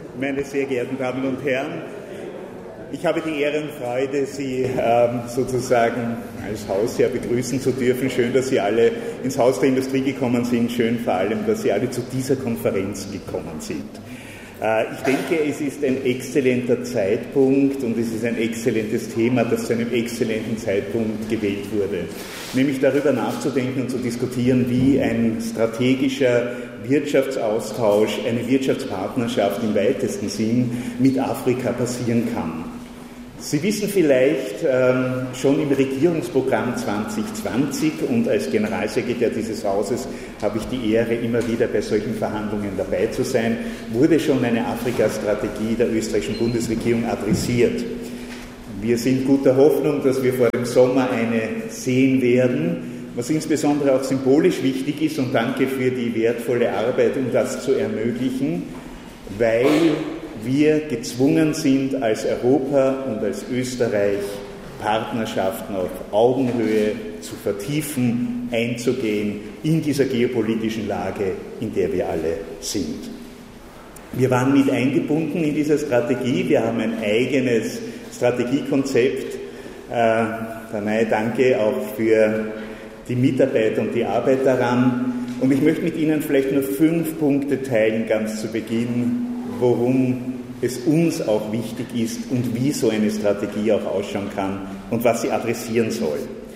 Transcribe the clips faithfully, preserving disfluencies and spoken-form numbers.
Meine sehr geehrten Damen und Herren, ich habe die Ehre und Freude, Sie ähm, sozusagen als Hausherr begrüßen zu dürfen. Schön, dass Sie alle ins Haus der Industrie gekommen sind. Schön vor allem, dass Sie alle zu dieser Konferenz gekommen sind. Äh, ich denke, es ist ein exzellenter Zeitpunkt und es ist ein exzellentes Thema, das zu einem exzellenten Zeitpunkt gewählt wurde. Nämlich darüber nachzudenken und zu diskutieren, wie ein strategischer Wirtschaftsaustausch, eine Wirtschaftspartnerschaft im weitesten Sinn mit Afrika passieren kann. Sie wissen vielleicht ähm, schon im Regierungsprogramm zwanzig zwanzig und als Generalsekretär dieses Hauses habe ich die Ehre, immer wieder bei solchen Verhandlungen dabei zu sein, wurde schon eine Afrika-Strategie der österreichischen Bundesregierung adressiert. Wir sind guter Hoffnung, dass wir vor dem Sommer eine sehen werden, was insbesondere auch symbolisch wichtig ist, und danke für die wertvolle Arbeit, um das zu ermöglichen, weil wir gezwungen sind, als Europa und als Österreich Partnerschaften auf Augenhöhe zu vertiefen, einzugehen in dieser geopolitischen Lage, in der wir alle sind. Wir waren mit eingebunden in dieser Strategie, wir haben ein eigenes Strategiekonzept. Äh, Danai, danke auch für die Mitarbeit und die Arbeit daran. Und ich möchte mit Ihnen vielleicht nur fünf Punkte teilen, ganz zu Beginn, worum es uns auch wichtig ist und wie so eine Strategie auch ausschauen kann und was sie adressieren soll.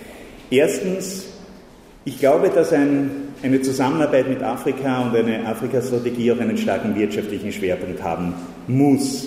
Erstens, ich glaube, dass ein, eine Zusammenarbeit mit Afrika und eine Afrika-Strategie auch einen starken wirtschaftlichen Schwerpunkt haben muss.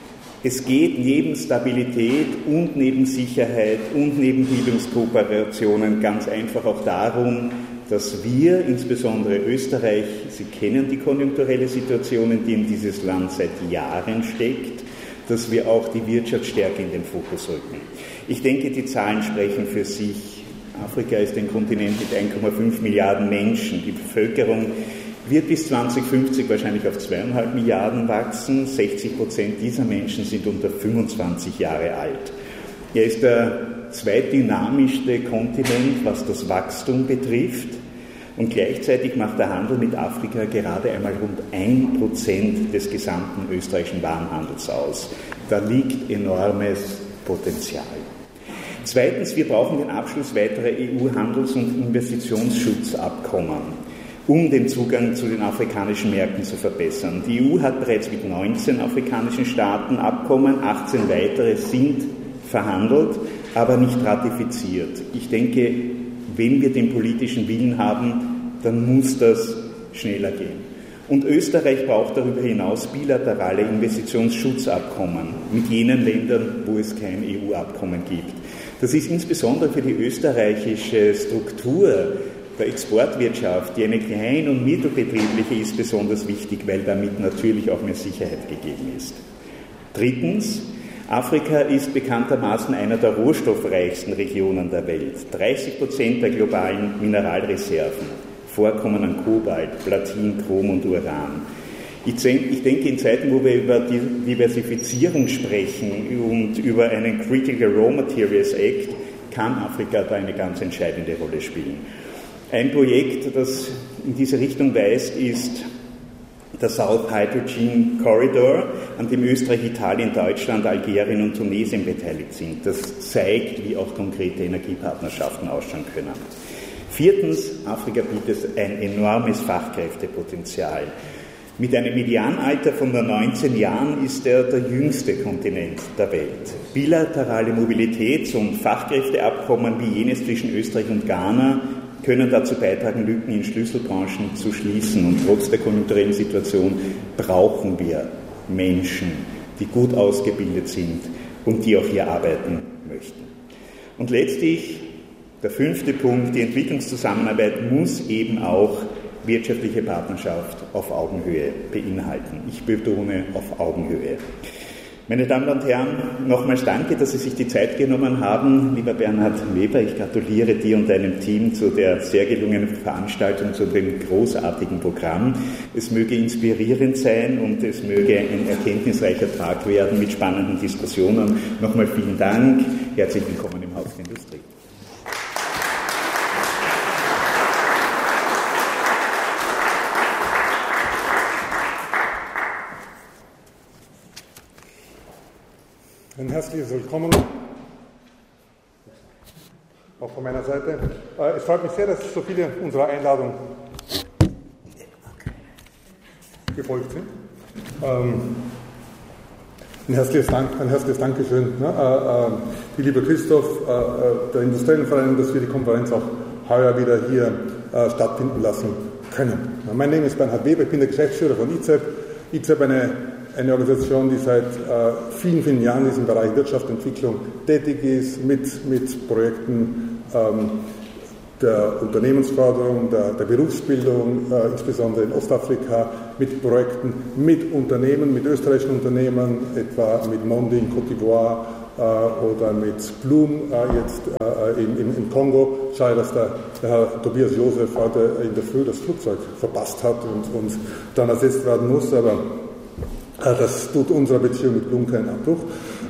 Es geht neben Stabilität und neben Sicherheit und neben Bildungskooperationen ganz einfach auch darum, dass wir, insbesondere Österreich, Sie kennen die konjunkturelle Situation, in der dieses Land seit Jahren steckt, dass wir auch die Wirtschaftsstärke in den Fokus rücken. Ich denke, die Zahlen sprechen für sich. Afrika ist ein Kontinent mit eins Komma fünf Milliarden Menschen. Die Bevölkerung wird bis zwanzig fünfzig wahrscheinlich auf zwei Komma fünf Milliarden wachsen. sechzig Prozent dieser Menschen sind unter fünfundzwanzig Jahre alt. Er ist der zweitdynamischste Kontinent, was das Wachstum betrifft. Und gleichzeitig macht der Handel mit Afrika gerade einmal rund ein Prozent des gesamten österreichischen Warenhandels aus. Da liegt enormes Potenzial. Zweitens, wir brauchen den Abschluss weiterer E U-Handels- und Investitionsschutzabkommen, um den Zugang zu den afrikanischen Märkten zu verbessern. Die E U hat bereits mit neunzehn afrikanischen Staaten Abkommen, achtzehn weitere sind verhandelt, aber nicht ratifiziert. Ich denke, wenn wir den politischen Willen haben, dann muss das schneller gehen. Und Österreich braucht darüber hinaus bilaterale Investitionsschutzabkommen mit jenen Ländern, wo es kein E U-Abkommen gibt. Das ist insbesondere für die österreichische Struktur der Exportwirtschaft, die eine klein- und mittelbetriebliche ist, besonders wichtig, weil damit natürlich auch mehr Sicherheit gegeben ist. Drittens, Afrika ist bekanntermaßen einer der rohstoffreichsten Regionen der Welt. dreißig Prozent der globalen Mineralreserven, Vorkommen an Kobalt, Platin, Chrom und Uran. Ich denke, in Zeiten, wo wir über die Diversifizierung sprechen und über einen Critical Raw Materials Act, kann Afrika da eine ganz entscheidende Rolle spielen. Ein Projekt, das in diese Richtung weist, ist der South Hydrogen Corridor, an dem Österreich, Italien, Deutschland, Algerien und Tunesien beteiligt sind. Das zeigt, wie auch konkrete Energiepartnerschaften ausschauen können. Viertens, Afrika bietet ein enormes Fachkräftepotenzial. Mit einem Medianalter von nur neunzehn Jahren ist er der jüngste Kontinent der Welt. Bilaterale Mobilitäts- und Fachkräfteabkommen wie jenes zwischen Österreich und Ghana können dazu beitragen, Lücken in Schlüsselbranchen zu schließen. Und trotz der konjunkturellen Situation brauchen wir Menschen, die gut ausgebildet sind und die auch hier arbeiten möchten. Und letztlich, der fünfte Punkt, die Entwicklungszusammenarbeit muss eben auch wirtschaftliche Partnerschaft auf Augenhöhe beinhalten. Ich betone auf Augenhöhe. Meine Damen und Herren, nochmals danke, dass Sie sich die Zeit genommen haben. Lieber Bernhard Weber, ich gratuliere dir und deinem Team zu der sehr gelungenen Veranstaltung, zu dem großartigen Programm. Es möge inspirierend sein und es möge ein erkenntnisreicher Tag werden mit spannenden Diskussionen. Nochmal vielen Dank. Herzlich willkommen im Haus der Industrie. Ein herzliches Willkommen, auch von meiner Seite. Es freut mich sehr, dass so viele unserer Einladung gefolgt sind. Ein herzliches, Dank, ein herzliches Dankeschön. Die liebe Christoph, der Industriellen Verein, dass wir die Konferenz auch heuer wieder hier stattfinden lassen können. Mein Name ist Bernhard Weber, ich bin der Geschäftsführer von I Z E P. I Z E P eine Eine Organisation, die seit äh, vielen, vielen Jahren in diesem Bereich Wirtschaft und Entwicklung tätig ist, mit, mit Projekten ähm, der Unternehmensförderung, der, der Berufsbildung, äh, insbesondere in Ostafrika, mit Projekten mit Unternehmen, mit österreichischen Unternehmen, etwa mit Mondi in Côte d'Ivoire äh, oder mit Blum äh, jetzt äh, im, im, im Kongo. Schade, dass der, der Herr Tobias Josef heute in der Früh das Flugzeug verpasst hat und, und dann ersetzt werden muss, aber das tut unserer Beziehung mit Blum keinen Abbruch.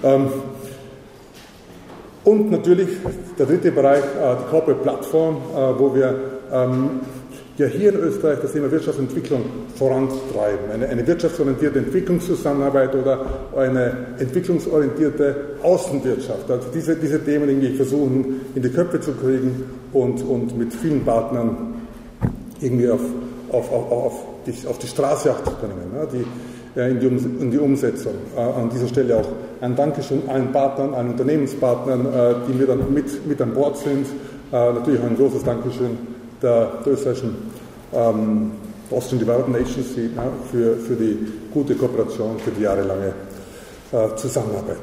Und natürlich der dritte Bereich, die Corporate Plattform, wo wir ja hier in Österreich das Thema Wirtschaftsentwicklung vorantreiben. Eine, eine wirtschaftsorientierte Entwicklungszusammenarbeit oder eine entwicklungsorientierte Außenwirtschaft. Also diese, diese Themen irgendwie versuchen in die Köpfe zu kriegen und, und mit vielen Partnern irgendwie auf, auf, auf, auf, die, auf die Straße auch zu bringen. Ja, die, In die, in die Umsetzung. Äh, an dieser Stelle auch ein Dankeschön allen Partnern, allen Unternehmenspartnern, äh, die mir dann mit, mit an Bord sind. Äh, natürlich auch ein großes Dankeschön der, der österreichischen ähm, Austrian Development Agency äh, für, für die gute Kooperation, für die jahrelange äh, Zusammenarbeit.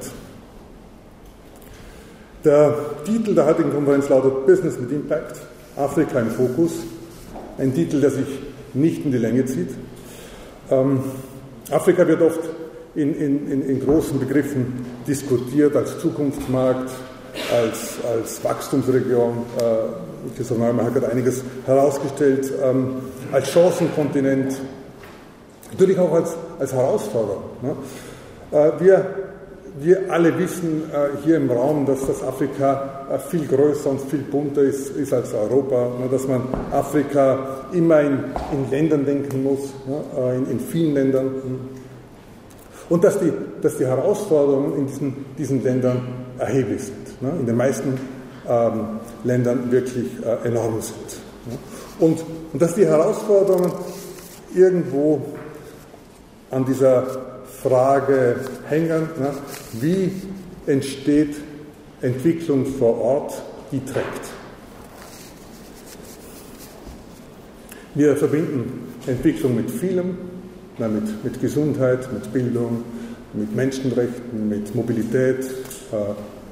Der Titel der heutigen Konferenz lautet Business with Impact, Afrika im Fokus. Ein Titel, der sich nicht in die Länge zieht. Ähm, Afrika wird oft in, in, in großen Begriffen diskutiert als Zukunftsmarkt, als, als Wachstumsregion. Äh, Christoph Neumann hat einiges herausgestellt, ähm, als Chancenkontinent, natürlich auch als, als Herausforderung. Ne? Äh, wir, wir alle wissen äh, hier im Raum, dass das Afrika äh, viel größer und viel bunter ist, ist als Europa, ne? Dass man Afrika immer in, in Ländern denken muss, ne? äh, in, in vielen Ländern. Und dass die, dass die Herausforderungen in diesen, diesen Ländern erheblich sind, ne? In den meisten ähm, Ländern wirklich äh, enorm sind. Ne? Und, und dass die Herausforderungen irgendwo an dieser Frage hängen, ne? Wie entsteht Entwicklung vor Ort, die trägt. Wir verbinden Entwicklung mit vielem, na, mit, mit Gesundheit, mit Bildung, mit Menschenrechten, mit Mobilität, äh,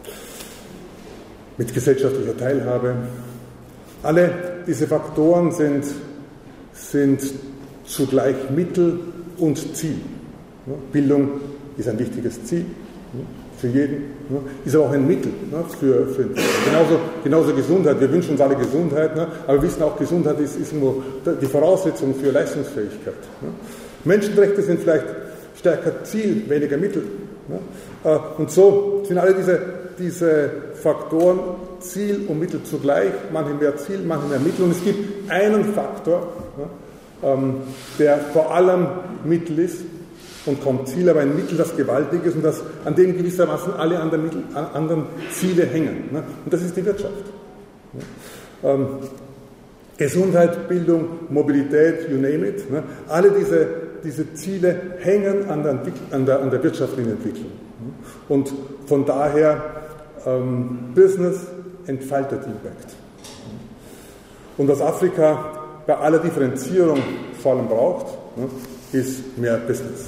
mit gesellschaftlicher Teilhabe. Alle diese Faktoren sind, sind zugleich Mittel und Ziel. Bildung ist ein wichtiges Ziel für jeden, ist aber auch ein Mittel für, für genauso, genauso Gesundheit. Wir wünschen uns alle Gesundheit, aber wir wissen auch, Gesundheit ist, ist nur die Voraussetzung für Leistungsfähigkeit. Menschenrechte sind vielleicht stärker Ziel, weniger Mittel. Und so sind alle diese, diese Faktoren Ziel und Mittel zugleich, manche mehr Ziel, manche mehr Mittel. Und es gibt einen Faktor, der vor allem Mittel ist und kaum Ziel, aber ein Mittel, das gewaltig ist und das, an dem gewissermaßen alle anderen, Mittel, anderen Ziele hängen. Ne? Und das ist die Wirtschaft. Ne? Ähm, Gesundheit, Bildung, Mobilität, you name it. Ne? Alle diese, diese Ziele hängen an der, an der, an der wirtschaftlichen Entwicklung. Ne? Und von daher, ähm, Business entfaltet Impact. Und was Afrika bei aller Differenzierung vor allem braucht, ne, ist mehr Business.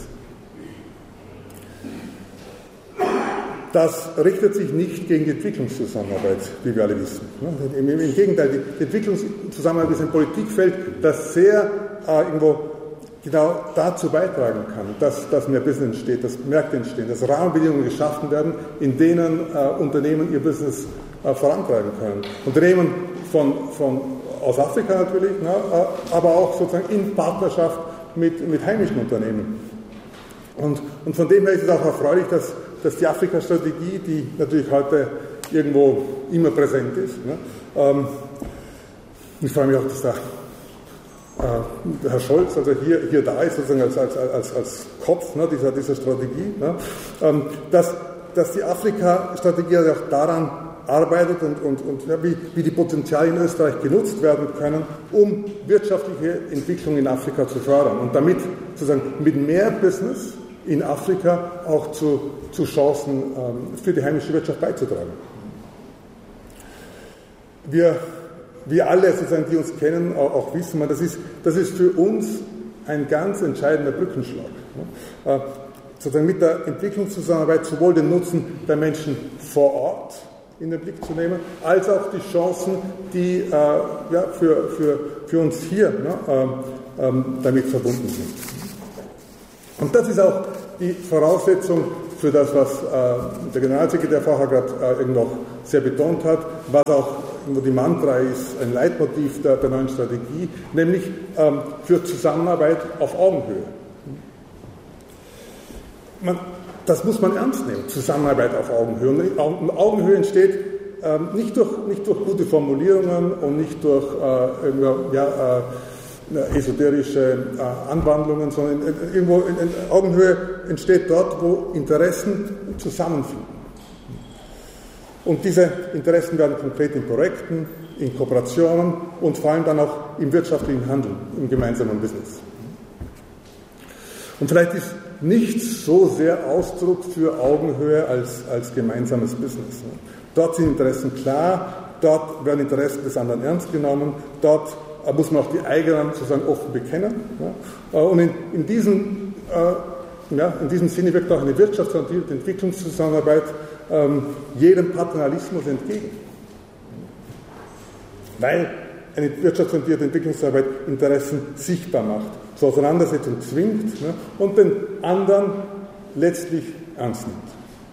Das richtet sich nicht gegen die Entwicklungszusammenarbeit, wie wir alle wissen. Im, im Gegenteil, die Entwicklungszusammenarbeit ist ein Politikfeld, das sehr äh, irgendwo genau dazu beitragen kann, dass, dass mehr Business entsteht, dass Märkte entstehen, dass Rahmenbedingungen geschaffen werden, in denen äh, Unternehmen ihr Business äh, vorantreiben können. Unternehmen von, von, aus Afrika natürlich, ne, äh, aber auch sozusagen in Partnerschaft mit, mit heimischen Unternehmen. Und, und von dem her ist es auch erfreulich, dass dass die Afrika-Strategie, die natürlich heute irgendwo immer präsent ist, ne, ähm, ich freue mich auch, dass der, äh, der Herr Scholz also hier, hier da ist, sozusagen als, als, als, als Kopf ne, dieser, dieser Strategie, ne, ähm, dass, dass die Afrika-Strategie auch daran arbeitet und, und, und ja, wie, wie die Potenziale in Österreich genutzt werden können, um wirtschaftliche Entwicklung in Afrika zu fördern und damit sozusagen mit mehr Business in Afrika auch zu, zu Chancen ähm, für die heimische Wirtschaft beizutragen. Wir, wir alle, sozusagen, die uns kennen, auch, auch wissen, das ist, das ist für uns ein ganz entscheidender Brückenschlag. Äh, sozusagen mit der Entwicklungszusammenarbeit sowohl den Nutzen der Menschen vor Ort in den Blick zu nehmen, als auch die Chancen, die äh, ja, für, für, für uns hier ne, äh, äh, damit verbunden sind. Und das ist auch die Voraussetzung für das, was äh, der Generalsekretär vorher gerade äh, noch sehr betont hat, was auch wo die Mantra ist, ein Leitmotiv der, der neuen Strategie, nämlich ähm, für Zusammenarbeit auf Augenhöhe. Man, das muss man ernst nehmen, Zusammenarbeit auf Augenhöhe. Und Augenhöhe entsteht ähm, nicht, durch, nicht durch gute Formulierungen und nicht durch äh, ja, äh, esoterische äh, Anwandlungen, sondern irgendwo in, in Augenhöhe entsteht dort, wo Interessen zusammenfinden. Und diese Interessen werden konkret in Projekten, in Kooperationen und vor allem dann auch im wirtschaftlichen Handeln, im gemeinsamen Business. Und vielleicht ist nichts so sehr Ausdruck für Augenhöhe als, als gemeinsames Business. Dort sind Interessen klar, dort werden Interessen des anderen ernst genommen, dort muss man auch die eigenen sozusagen offen bekennen. Und in, in, diesem, äh, ja, in diesem Sinne wirkt auch eine wirtschaftsorientierte Entwicklungszusammenarbeit ähm, jedem Paternalismus entgegen. Weil eine wirtschaftsorientierte Entwicklungsarbeit Interessen sichtbar macht, zur Auseinandersetzung zwingt, ne, und den anderen letztlich ernst nimmt.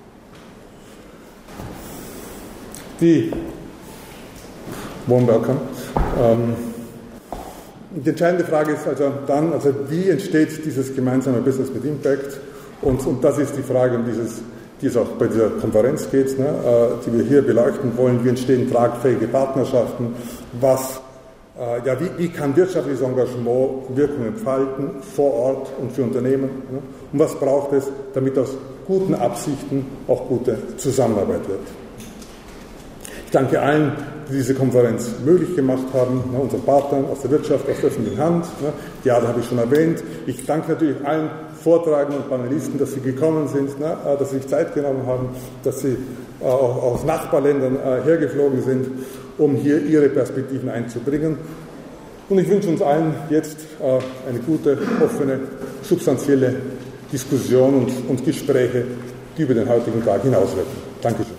Die Warm Welcome. Ähm, die entscheidende Frage ist also dann, also wie entsteht dieses gemeinsame Business mit Impact? Und, und das ist die Frage, um dieses, die es auch bei dieser Konferenz geht, ne, äh, die wir hier beleuchten wollen. Wie entstehen tragfähige Partnerschaften? Was Ja, wie, wie kann wirtschaftliches Engagement Wirkung entfalten vor Ort und für Unternehmen? Ne? Und was braucht es, damit aus guten Absichten auch gute Zusammenarbeit wird? Ich danke allen, die diese Konferenz möglich gemacht haben, ne, unseren Partnern aus der Wirtschaft, aus der öffentlichen Hand. Ne? Die Jahre habe ich schon erwähnt. Ich danke natürlich allen Vortragenden und Panelisten, dass sie gekommen sind, ne? Dass sie sich Zeit genommen haben, dass sie äh, auch aus Nachbarländern äh, hergeflogen sind, um hier ihre Perspektiven einzubringen. Und ich wünsche uns allen jetzt äh, eine gute, offene, substanzielle Diskussion und, und Gespräche, die über den heutigen Tag hinauswirken. Dankeschön.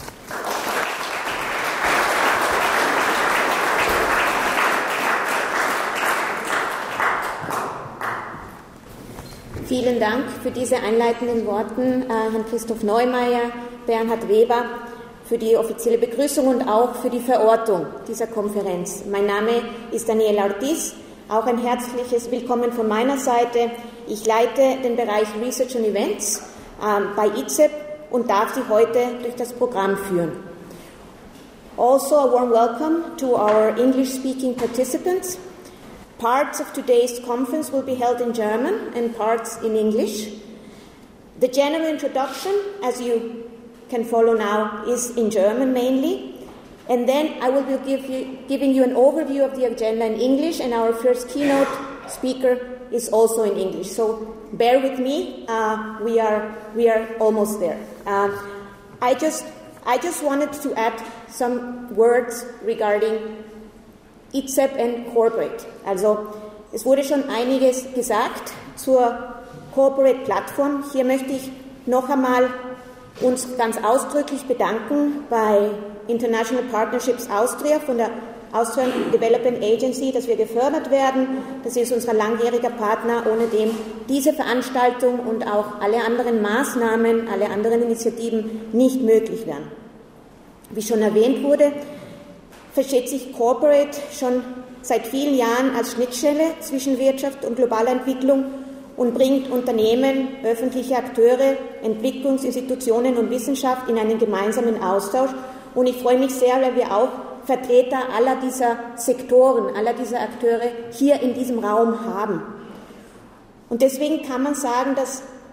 Vielen Dank für diese einleitenden Worte, äh, Herrn Christoph Neumeier, Bernhard Weber, für die offizielle Begrüßung und auch für die Verortung dieser Konferenz. Mein Name ist Daniela Ortiz, auch ein herzliches Willkommen von meiner Seite. Ich leite den Bereich Research and Events äh, bei I Z E P und darf Sie heute durch das Programm führen. Also a warm welcome to our English-speaking participants. Parts of today's conference will be held in German and parts in English. The general introduction, as you can follow now, is in German mainly. And then I will be give you, giving you an overview of the agenda in English, and our first keynote speaker is also in English. So bear with me, uh, we are we are almost there. Uh, I just I just wanted to add some words regarding I Z E P and Corporate. Also es wurde schon einiges gesagt zur Corporate Plattform. Hier möchte ich noch einmal uns ganz ausdrücklich bedanken bei International Partnerships Austria von der Austrian Development Agency, dass wir gefördert werden. Das ist unser langjähriger Partner, ohne dem diese Veranstaltung und auch alle anderen Maßnahmen, alle anderen Initiativen nicht möglich wären. Wie schon erwähnt wurde, versteht sich Corporate schon seit vielen Jahren als Schnittstelle zwischen Wirtschaft und globaler Entwicklung und bringt Unternehmen, öffentliche Akteure, Entwicklungsinstitutionen und Wissenschaft in einen gemeinsamen Austausch. Und ich freue mich sehr, weil wir auch Vertreter aller dieser Sektoren, aller dieser Akteure hier in diesem Raum haben. Und deswegen kann man sagen, dass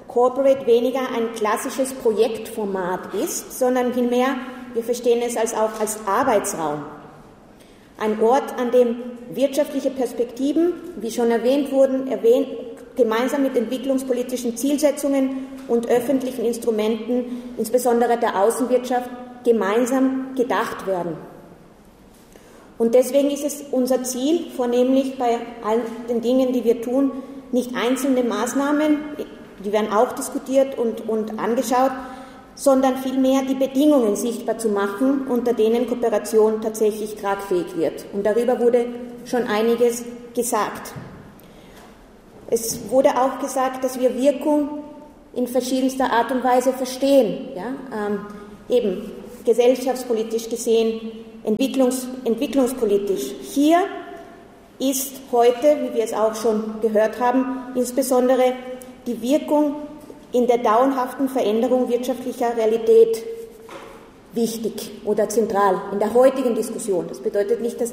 Corporate weniger ein klassisches Projektformat ist, sondern vielmehr, wir verstehen es als auch als Arbeitsraum. Ein Ort, an dem wirtschaftliche Perspektiven, wie schon erwähnt wurden, erwähnt, gemeinsam mit entwicklungspolitischen Zielsetzungen und öffentlichen Instrumenten, insbesondere der Außenwirtschaft, gemeinsam gedacht werden. Und deswegen ist es unser Ziel, vornehmlich bei allen den Dingen, die wir tun, nicht einzelne Maßnahmen, die werden auch diskutiert und, und angeschaut, sondern vielmehr die Bedingungen sichtbar zu machen, unter denen Kooperation tatsächlich tragfähig wird. Und darüber wurde schon einiges gesagt. Es wurde auch gesagt, dass wir Wirkung in verschiedenster Art und Weise verstehen, ja? ähm, eben gesellschaftspolitisch gesehen, entwicklungs, entwicklungspolitisch. Hier ist heute, wie wir es auch schon gehört haben, insbesondere die Wirkung in der dauerhaften Veränderung wirtschaftlicher Realität wichtig oder zentral in der heutigen Diskussion. Das bedeutet nicht, dass